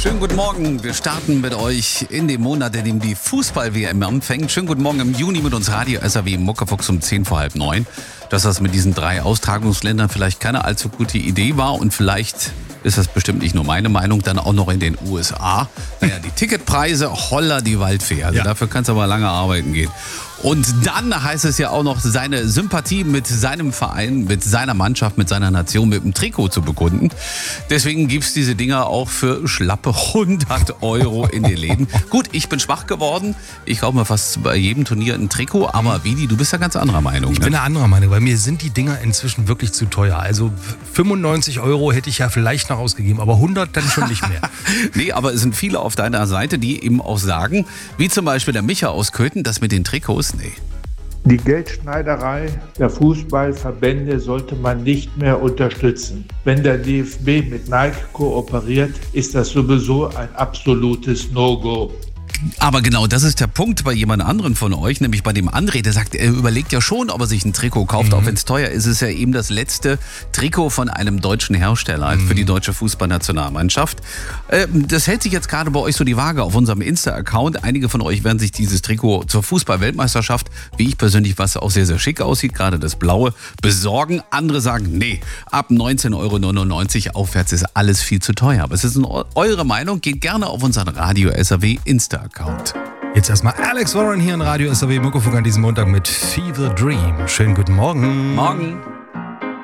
Schönen guten Morgen. Wir starten mit euch in dem Monat, in dem die Fußball-WM anfängt. Schönen guten Morgen im Juni mit uns Radio SAW Muckefuchs um 10 vor halb 9. Dass das mit diesen 3 Austragungsländern vielleicht keine allzu gute Idee war und vielleicht ist das bestimmt nicht nur meine Meinung, dann auch noch in den USA. Naja, die Ticketpreise, holla die Waldfee. Also dafür kannst du aber lange arbeiten gehen. Und dann heißt es ja auch noch, seine Sympathie mit seinem Verein, mit seiner Mannschaft, mit seiner Nation, mit dem Trikot zu bekunden. Deswegen gibt's diese Dinger auch für schlappe 100 € in den Läden. Gut, ich bin schwach geworden. Ich kaufe mir fast bei jedem Turnier ein Trikot. Aber Vidi, du bist ja ganz anderer Meinung. Ich bin eine andere Meinung, weil mir sind die Dinger inzwischen wirklich zu teuer. Also 95 € hätte ich ja vielleicht noch ausgegeben, aber 100 dann schon nicht mehr. Nee, aber es sind viele auf deiner Seite, die eben auch sagen, wie zum Beispiel der Micha aus Köthen, das mit den Trikots, nee. Die Geldschneiderei der Fußballverbände sollte man nicht mehr unterstützen. Wenn der DFB mit Nike kooperiert, ist das sowieso ein absolutes No-Go. Aber genau, das ist der Punkt bei jemand anderen von euch, nämlich bei dem André, der sagt, er überlegt ja schon, ob er sich ein Trikot kauft, auch wenn es teuer ist. Es ist ja eben das letzte Trikot von einem deutschen Hersteller für die deutsche Fußballnationalmannschaft. Das hält sich jetzt gerade bei euch so die Waage auf unserem Insta-Account. Einige von euch werden sich dieses Trikot zur Fußball-Weltmeisterschaft, wie ich persönlich, was auch sehr, sehr schick aussieht, gerade das Blaue, besorgen. Andere sagen, nee, ab 19,99 € aufwärts ist alles viel zu teuer. Aber es ist eure Meinung, geht gerne auf unseren Radio SAW Insta-Account. Jetzt erstmal Alex Warren hier in Radio SAW Muckefuchs an diesem Montag mit Fever Dream. Schönen guten Morgen. Morgen.